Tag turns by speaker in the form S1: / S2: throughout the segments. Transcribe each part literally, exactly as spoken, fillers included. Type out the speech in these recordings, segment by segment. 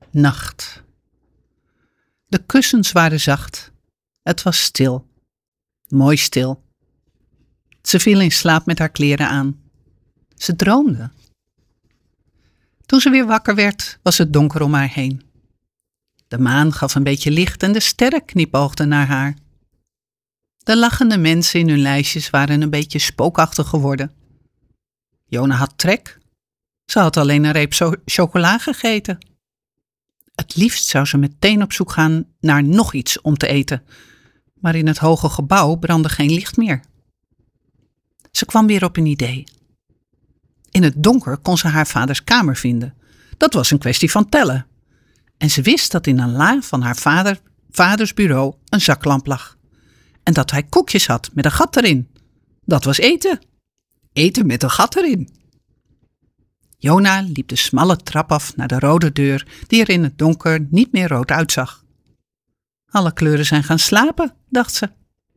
S1: Nacht. De kussens waren zacht. Het was stil. Mooi stil. Ze viel in slaap met haar kleren aan. Ze droomde. Toen ze weer wakker werd, was het donker om haar heen. De maan gaf een beetje licht en de sterren knipoogden naar haar. De lachende mensen in hun lijstjes waren een beetje spookachtig geworden. Jona had trek. Ze had alleen een reep so- chocola gegeten. Het liefst zou ze meteen op zoek gaan naar nog iets om te eten. Maar in het hoge gebouw brandde geen licht meer. Ze kwam weer op een idee. In het donker kon ze haar vaders kamer vinden. Dat was een kwestie van tellen. En ze wist dat in een la van haar vader, vaders bureau een zaklamp lag. En dat hij koekjes had met een gat erin. Dat was eten. Eten met een gat erin. Jona liep de smalle trap af naar de rode deur die er in het donker niet meer rood uitzag. Alle kleuren zijn gaan slapen, dacht ze.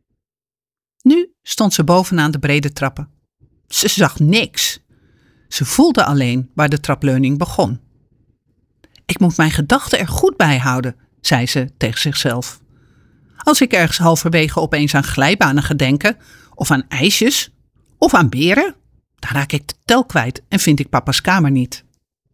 S1: Nu stond ze bovenaan de brede trappen. Ze zag niks. Ze voelde alleen waar de trapleuning begon. Ik moet mijn gedachten er goed bij houden, zei ze tegen zichzelf. Als ik ergens halverwege opeens aan glijbanen ga denken, of aan ijsjes, of aan beren, dan raak ik de tel kwijt en vind ik papa's kamer niet.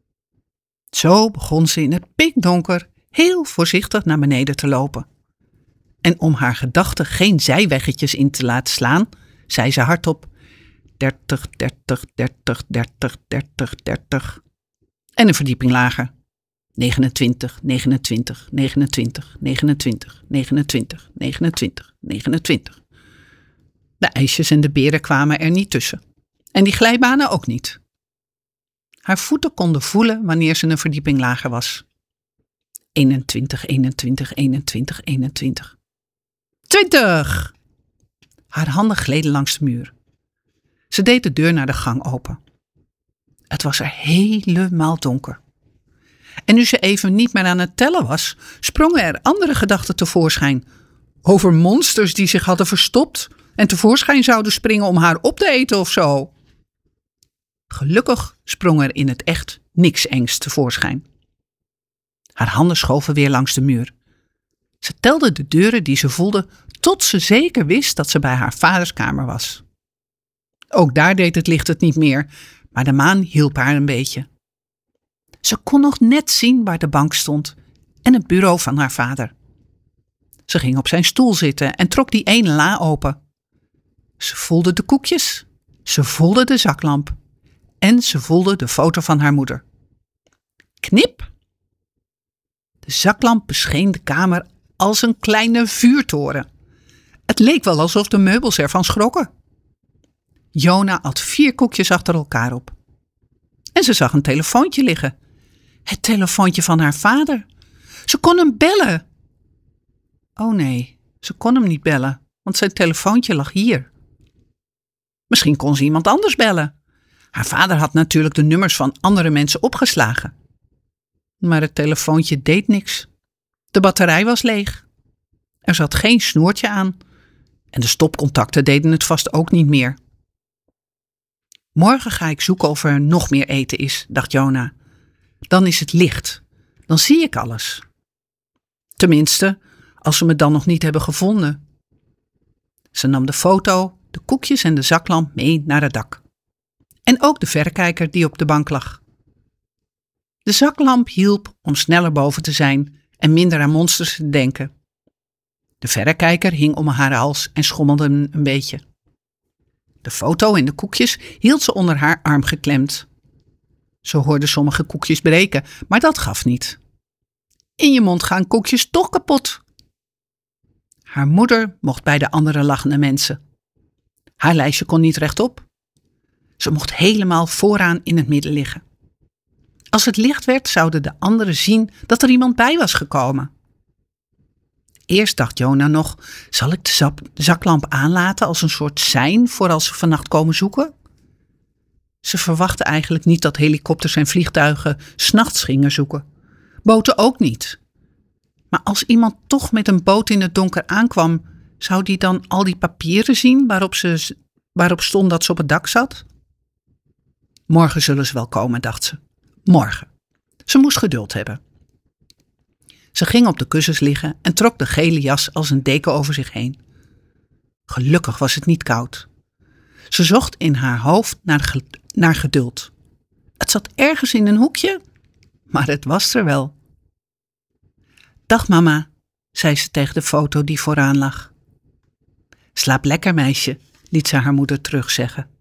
S1: Zo begon ze in het pikdonker heel voorzichtig naar beneden te lopen. En om haar gedachten geen zijweggetjes in te laten slaan, zei ze hardop: dertig, dertig, dertig, dertig, dertig, dertig. En een verdieping lager. negenentwintig, negenentwintig, negenentwintig, negenentwintig, negenentwintig, negenentwintig, negenentwintig. De ijsjes en de beren kwamen er niet tussen. En die glijbanen ook niet. Haar voeten konden voelen wanneer ze een verdieping lager was. eenentwintig, eenentwintig, eenentwintig, eenentwintig. twintig! Haar handen gleden langs de muur. Ze deed de deur naar de gang open. Het was er helemaal donker. En nu ze even niet meer aan het tellen was, sprongen er andere gedachten tevoorschijn. Over monsters die zich hadden verstopt en tevoorschijn zouden springen om haar op te eten of zo. Gelukkig sprong er in het echt niks engs tevoorschijn. Haar handen schoven weer langs de muur. Ze telde de deuren die ze voelde tot ze zeker wist dat ze bij haar vaders kamer was. Ook daar deed het licht het niet meer, maar de maan hielp haar een beetje. Ze kon nog net zien waar de bank stond en het bureau van haar vader. Ze ging op zijn stoel zitten en trok die ene la open. Ze voelde de koekjes, ze voelde de zaklamp en ze voelde de foto van haar moeder. Knip! De zaklamp bescheen de kamer als een kleine vuurtoren. Het leek wel alsof de meubels ervan schrokken. Jona at vier koekjes achter elkaar op. En ze zag een telefoontje liggen. Het telefoontje van haar vader. Ze kon hem bellen. Oh nee, ze kon hem niet bellen, want zijn telefoontje lag hier. Misschien kon ze iemand anders bellen. Haar vader had natuurlijk de nummers van andere mensen opgeslagen. Maar het telefoontje deed niks. De batterij was leeg. Er zat geen snoertje aan. En de stopcontacten deden het vast ook niet meer. Morgen ga ik zoeken of er nog meer eten is, dacht Jona. Dan is het licht. Dan zie ik alles. Tenminste, als ze me dan nog niet hebben gevonden. Ze nam de foto, de koekjes en de zaklamp mee naar het dak. En ook de verrekijker die op de bank lag. De zaklamp hielp om sneller boven te zijn en minder aan monsters te denken. De verrekijker hing om haar hals en schommelde een beetje. De foto en de koekjes hield ze onder haar arm geklemd. Ze hoorde sommige koekjes breken, maar dat gaf niet. In je mond gaan koekjes toch kapot. Haar moeder mocht bij de andere lachende mensen. Haar lijstje kon niet rechtop. Ze mocht helemaal vooraan in het midden liggen. Als het licht werd, zouden de anderen zien dat er iemand bij was gekomen. Eerst dacht Jona nog, zal ik de zap- zaklamp aanlaten als een soort sein voor als ze vannacht komen zoeken? Ze verwachtte eigenlijk niet dat helikopters en vliegtuigen 's nachts gingen zoeken. Boten ook niet. Maar als iemand toch met een boot in het donker aankwam, zou die dan al die papieren zien waarop, ze, waarop stond dat ze op het dak zat? Morgen zullen ze wel komen, dacht ze. Morgen. Ze moest geduld hebben. Ze ging op de kussens liggen en trok de gele jas als een deken over zich heen. Gelukkig was het niet koud. Ze zocht in haar hoofd naar, ge- naar geduld. Het zat ergens in een hoekje, maar het was er wel. Dag mama, zei ze tegen de foto die vooraan lag. Slaap lekker meisje, liet ze haar moeder terugzeggen.